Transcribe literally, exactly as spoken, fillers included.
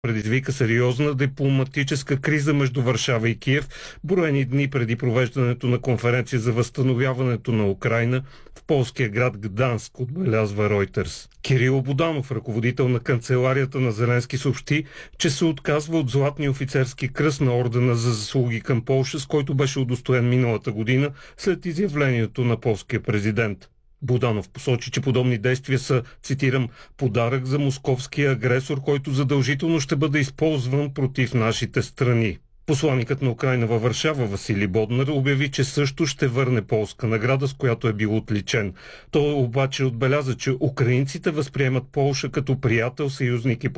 предизвика сериозна дипломатическа криза между Варшава и Киев, броени дни преди провеждането на конференция за възстановяването на Украйна в полския град Гданск, отбелязва Reuters. Кирил Буданов, ръководител на канцеларията на Зеленски, съобщи, че се отказва от златния офицерски кръст на ордена за заслуги към Полша, с който беше удостоен миналата година след изявлението на полския президент. Буданов посочи, че подобни действия са, цитирам, подарък за московския агресор, който задължително ще бъде използван против нашите страни. Посланикът на Украйна във Варшава Василий Боднар обяви, че също ще върне полска награда, с която е бил отличен. Той обаче отбеляза, че украинците възприемат Полша като приятел, съюзник и